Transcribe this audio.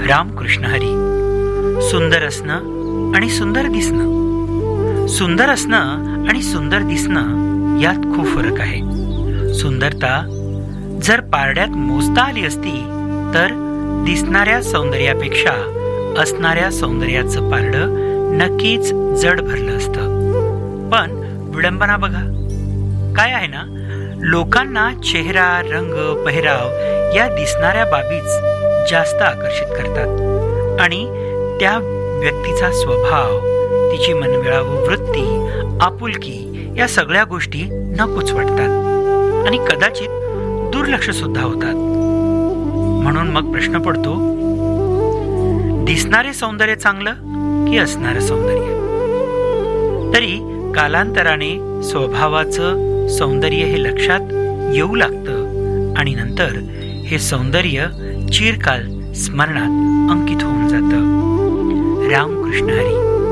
रामकृष्ण हरी. सुंदर असणं आणि सुंदर दिसणं. सुंदर असणं आणि सुंदर दिसणं यात खूप फरक आहे. सुंदरता जर पारड्यात मोजता आली असती तर दिसणाऱ्या सौंदर्यापेक्षा असणाऱ्या सौंदर्याचं पारडं नक्कीच जड भरलं असतं. पण विडंबना बघा काय आहे ना, लोकांना चेहरा, रंग, पेहराव या दिसणाऱ्या बाबीच जास्त आकर्षित करतात आणि त्या व्यक्तीचा स्वभाव, तिची मनमिळावू वृत्ती, आपुलकी या सगळ्या गोष्टी नकोच वाटतात आणि कदाचित दुर्लक्ष सुद्धा होतात. म्हणून मग प्रश्न पडतो, दिसणारे सौंदर्य चांगलं की असणारं सौंदर्य? तरी कालांतराने स्वभावाचं सौंदर्य हे लक्षात येऊ लागतं आणि नंतर हे सौंदर्य चिरकाल स्मरणात अंकित होऊन जातं. रामकृष्ण हरी.